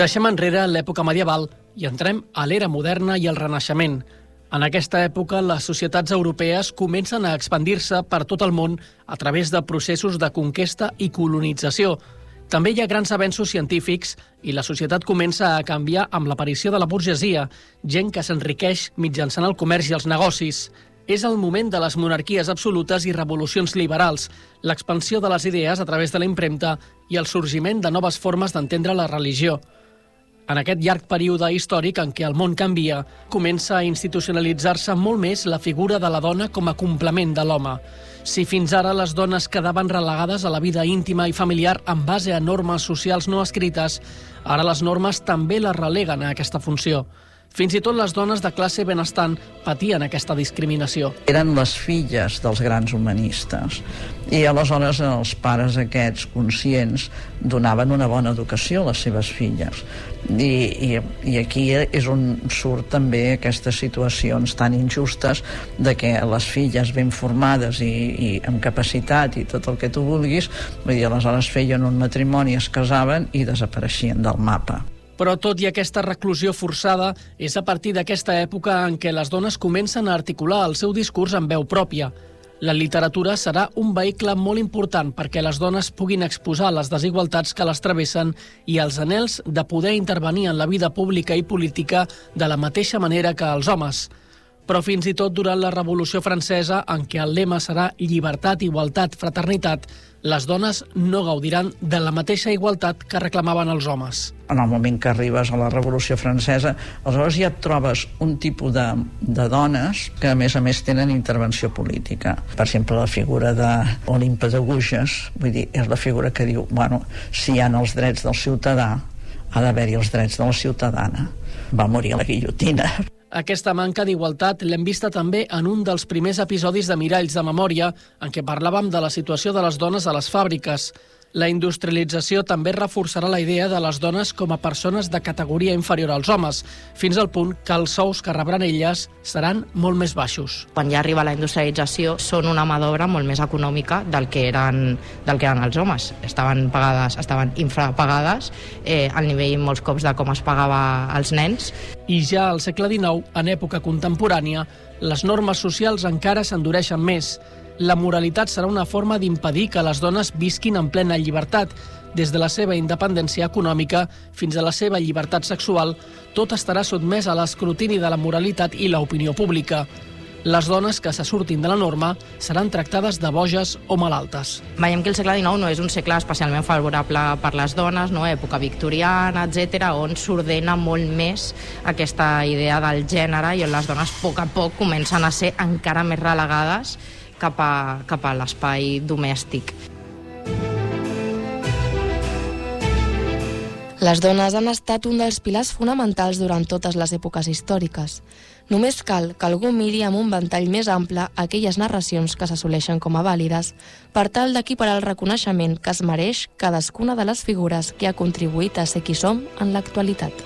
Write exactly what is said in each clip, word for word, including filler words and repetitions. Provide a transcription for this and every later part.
Deixem enrere l'època medieval i entrem a l'era moderna i al Renaixement. En aquesta època, les societats europees comencen a expandir-se per tot el món a través de processos de conquesta i colonització. També hi ha grans avenços científics i la societat comença a canviar amb l'aparició de la burgesia, gent que s'enriqueix mitjançant el comerç i els negocis. És el moment de les monarquies absolutes i revolucions liberals, l'expansió de les idees a través de la impremta i el sorgiment de noves formes d'entendre la religió. En aquest llarg període històric en què el món canvia, comença a institucionalitzar-se molt més la figura de la dona com a complement de l'home. Si fins ara les dones quedaven relegades a la vida íntima i familiar en base a normes socials no escrites, ara les normes també les releguen a aquesta funció. Fins i tot les dones de classe benestant patien aquesta discriminació. Eren les filles dels grans humanistes i aleshores els pares aquests conscients donaven una bona educació a les seves filles. I, i, i aquí és on surt també aquestes situacions tan injustes de que les filles ben formades i, i amb capacitat i tot el que tu vulguis, vull dir, aleshores feien un matrimoni, es casaven i desapareixien del mapa. Però tot i aquesta reclusió forçada, és a partir d'aquesta època en què les dones comencen a articular el seu discurs en veu pròpia. La literatura serà un vehicle molt important perquè les dones puguin exposar les desigualtats que les travessen i els anhels de poder intervenir en la vida pública i política de la mateixa manera que els homes. Però fins i tot durant la Revolució Francesa, en què el lema serà llibertat, igualtat, fraternitat, les dones no gaudiran de la mateixa igualtat que reclamaven els homes. En el moment que arribes a la Revolució Francesa, aleshores ja et trobes un tipus de, de dones que a més a més tenen intervenció política. Per exemple, la figura d'Olimpa de Gouges, vull dir, és la figura que diu, bueno, si hi ha els drets del ciutadà, ha d'haver-hi els drets de la ciutadana. Va morir a la guillotina. Aquesta manca d'igualtat l'hem vista també en un dels primers episodis de Miralls de Memòria, en què parlàvem de la situació de les dones a les fàbriques. La industrialització també reforçarà la idea de les dones com a persones de categoria inferior als homes, fins al punt que els sous que rebran elles seran molt més baixos. Quan ja arriba la industrialització, són una mà d'obra molt més econòmica del que eren, del que eren els homes. Estaven pagades, estaven infrapagades, eh, al nivell molts cops de com es pagava als nens. I ja al segle dinou, en època contemporània, les normes socials encara s'endureixen més. La moralitat serà una forma d'impedir que les dones visquin en plena llibertat. Des de la seva independència econòmica fins a la seva llibertat sexual, tot estarà sotmès a l'escrutini de la moralitat i l'opinió pública. Les dones que se surtin de la norma seran tractades de boges o malaltes. Veiem que el segle dinou no és un segle especialment favorable per les dones, no? Època victoriana, etcètera, on s'ordena molt més aquesta idea del gènere i on les dones a poc a poc comencen a ser encara més relegades cap a, cap a l'espai domèstic. Les dones han estat un dels pilars fonamentals durant totes les èpoques històriques. Només cal que algú miri amb un ventall més ample aquelles narracions que s'assoleixen com a vàlides per tal d'equiparar el reconeixement que es mereix cadascuna de les figures que ha contribuït a ser qui som en l'actualitat.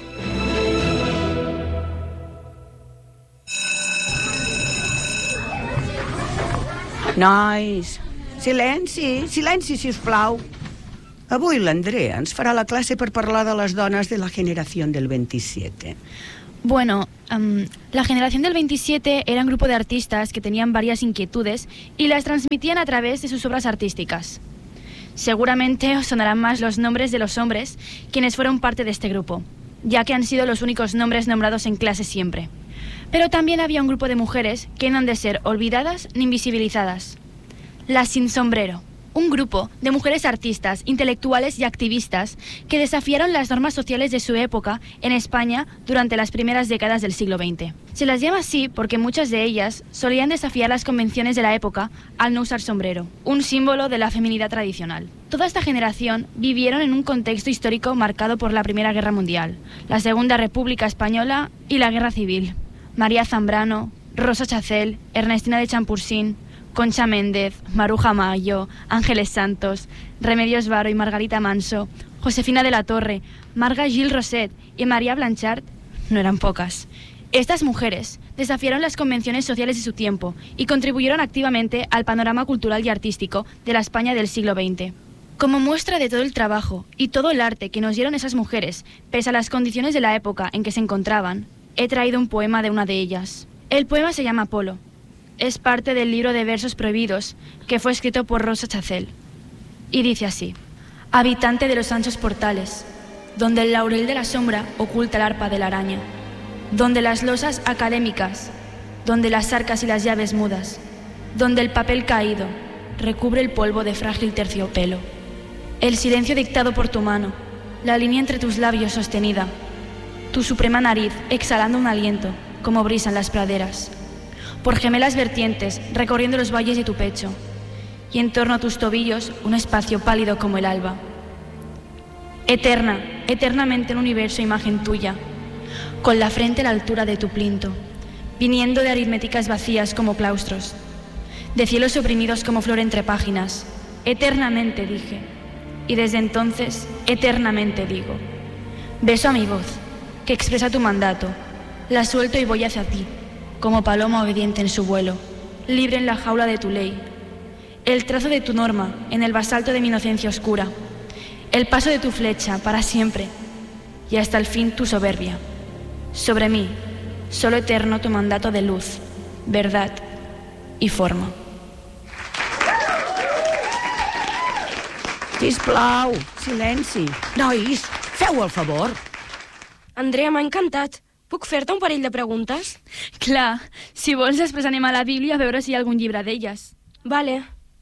Nois, silenci, silenci, si us plau. Avui l'Andrea ens farà la clase per parlar de les dones de la generación del veintisiete. Bueno, um, la generación del veintisiete era un grupo de artistas que tenían varias inquietudes y las transmitían a través de sus obras artísticas. Seguramente os sonarán más los nombres de los hombres quienes fueron parte de este grupo, ya que han sido los únicos nombres nombrados en clase siempre. Pero también había un grupo de mujeres que no han de ser olvidadas ni invisibilizadas. Las sin sombrero, un grupo de mujeres artistas, intelectuales y activistas que desafiaron las normas sociales de su época en España durante las primeras décadas del siglo veinte. Se las llama así porque muchas de ellas solían desafiar las convenciones de la época al no usar sombrero, un símbolo de la feminidad tradicional. Toda esta generación vivieron en un contexto histórico marcado por la Primera Guerra Mundial, la Segunda República Española y la Guerra Civil. María Zambrano, Rosa Chacel, Ernestina de Champursin, Concha Méndez, Maruja Mayo, Ángeles Santos, Remedios Varo y Margarita Manso, Josefina de la Torre, Marga Gil Roset y María Blanchard no eran pocas. Estas mujeres desafiaron las convenciones sociales de su tiempo y contribuyeron activamente al panorama cultural y artístico de la España del siglo veinte. Como muestra de todo el trabajo y todo el arte que nos dieron esas mujeres, pese a las condiciones de la época en que se encontraban, he traído un poema de una de ellas. El poema se llama Apolo. Es parte del libro de versos prohibidos que fue escrito por Rosa Chacel. Y dice así: habitante de los anchos portales, donde el laurel de la sombra oculta el arpa de la araña, donde las losas académicas, donde las arcas y las llaves mudas, donde el papel caído recubre el polvo de frágil terciopelo. El silencio dictado por tu mano, la línea entre tus labios sostenida, tu suprema nariz exhalando un aliento como brisa en las praderas, por gemelas vertientes recorriendo los valles de tu pecho, y en torno a tus tobillos un espacio pálido como el alba. Eterna, eternamente un universo imagen tuya, con la frente a la altura de tu plinto, viniendo de aritméticas vacías como claustros, de cielos oprimidos como flor entre páginas. Eternamente dije, y desde entonces eternamente digo. Beso a mi voz, que expresa tu mandato, la suelto y voy hacia ti, como paloma obediente en su vuelo, libre en la jaula de tu ley. El trazo de tu norma en el basalto de mi inocencia oscura, el paso de tu flecha para siempre, y hasta el fin tu soberbia. Sobre mí, solo eterno tu mandato de luz, verdad y forma. Sisplau, silenci. Nois, feu el favor. Andrea, m'ha encantat. Puc fer-te un parell de preguntes? Clar, si vols després anem a la Bíblia a veure si hi ha algun llibre d'elles. Vale.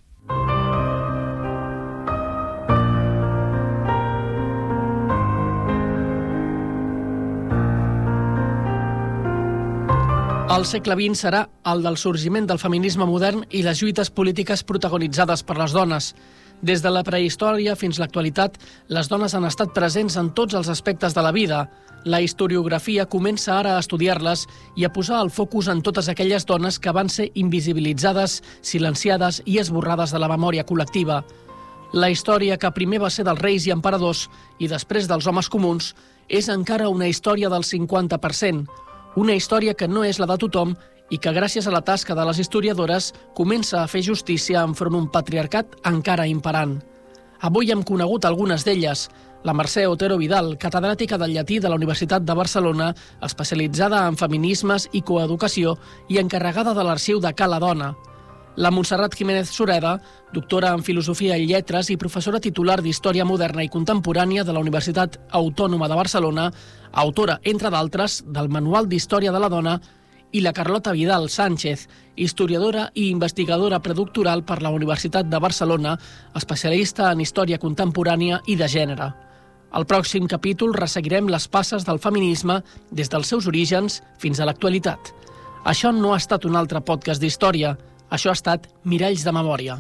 El segle vint serà el del sorgiment del feminisme modern i les lluites polítiques protagonitzades per les dones. Des de la prehistòria fins a l'actualitat, les dones han estat presents en tots els aspectes de la vida. La historiografia comença ara a estudiar-les i a posar el focus en totes aquelles dones que van ser invisibilitzades, silenciades i esborrades de la memòria col·lectiva. La història, que primer va ser dels reis i emperadors i després dels homes comuns, és encara una història del cinquanta per cent. Una història que no és la de tothom i que, gràcies a la tasca de les historiadores, comença a fer justícia enfront un patriarcat encara imperant. Avui hem conegut algunes d'elles. La Mercè Otero Vidal, catedràtica del llatí de la Universitat de Barcelona, especialitzada en feminismes i coeducació i encarregada de l'arxiu de Ca la Dona. La Montserrat Jiménez Sureda, doctora en Filosofia i Lletres i professora titular d'Història Moderna i Contemporània de la Universitat Autònoma de Barcelona, autora, entre d'altres, del Manual d'Història de la Dona, i la Carlota Vidal Sánchez, historiadora i investigadora predoctoral per la Universitat de Barcelona, especialista en història contemporània i de gènere. Al pròxim capítol resseguirem les passes del feminisme des dels seus orígens fins a l'actualitat. Això no ha estat un altre podcast d'història, això ha estat Miralls de Memòria.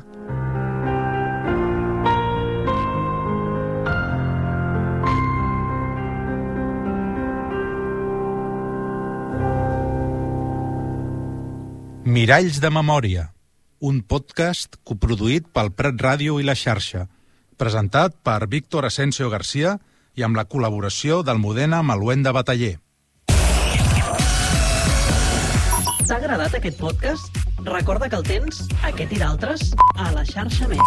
Miralls de Memòria, un podcast coproduït pel Prat Ràdio i la Xarxa, presentat per Víctor Asensio García i amb la col·laboració d'Almudena Maluenda Bataller. T'ha agradat aquest podcast? Recorda que el tens, aquest i d'altres, a la Xarxa Més.